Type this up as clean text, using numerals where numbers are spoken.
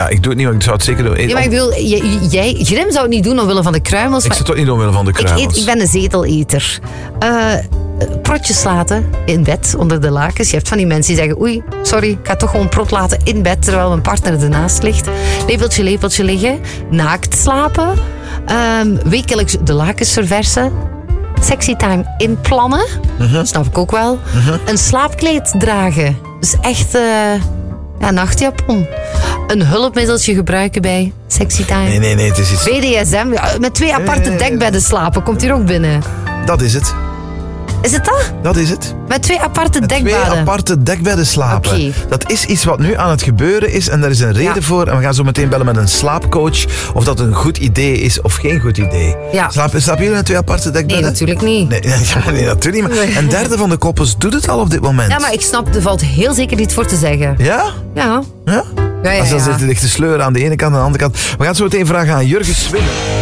Ja, ik doe het niet, maar ik zou het zeker doen. Ja, maar ik bedoel, Grim zou het niet doen omwille van de kruimels. Ik zou het ook niet doen omwille van de kruimels. Ik ben een zeteleter. Protjes laten in bed, onder de lakens. Je hebt van die mensen die zeggen, oei, sorry, ik ga toch gewoon prot laten in bed, terwijl mijn partner ernaast ligt. Lepeltje liggen. Naakt slapen. Wekelijks de lakens verversen. Sexy time inplannen. Snap ik ook wel. Een slaapkleed dragen. Dus echt nachtjapon. Een hulpmiddeltje gebruiken bij sexy time. Nee, het is iets... BDSM, met 2 aparte dekbedden slapen. Komt hier ook binnen. Dat is het. Is het dat? Dat is het. Met 2 aparte dekbedden? 2 aparte dekbedden slapen. Okay. Dat is iets wat nu aan het gebeuren is en daar is een reden voor. En we gaan zo meteen bellen met een slaapcoach of dat een goed idee is of geen goed idee. Ja. Slapen jullie met 2 aparte dekbedden? Nee, natuurlijk niet. Nee, natuurlijk niet. Maar een derde van de koppels doet het al op dit moment. Ja, maar ik snap, er valt heel zeker iets voor te zeggen. Ja? Ja. Ja? Ja. Als dan zit de sleur aan de ene kant en aan de andere kant. We gaan het zo meteen vragen aan Jurgen Swinne.